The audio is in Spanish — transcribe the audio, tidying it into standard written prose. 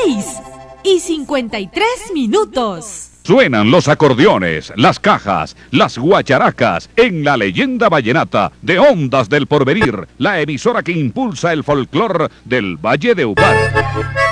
6:53. Suenan los acordeones, las cajas, las guacharacas en la leyenda vallenata de Ondas del Porvenir, la emisora que impulsa el folclor del Valle de Upar.